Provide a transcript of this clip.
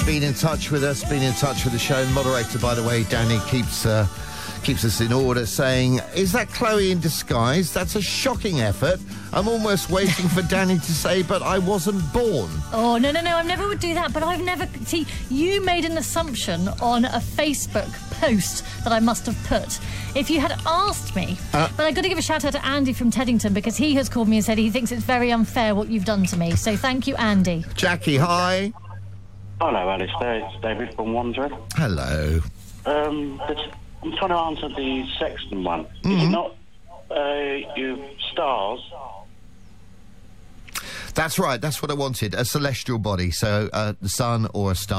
Been in touch with us, been in touch with the show. Moderator, by the way, Danny, keeps us in order, saying, is that Chloe in disguise? That's a shocking effort. I'm almost waiting for Danny to say, but I wasn't born. Oh, no, I never would do that, but I've never... See, you made an assumption on a Facebook post that I must have put. If you had asked me... but I've got to give a shout-out to Andy from Teddington, because he has called me and said he thinks it's very unfair what you've done to me. So thank you, Andy. Jackie, hi. Hello, Alistair. It's David from Wandsworth. Hello. I'm trying to answer the Sexton one. Mm-hmm. Is it not you stars? That's right, that's what I wanted. A celestial body, so the sun or a star.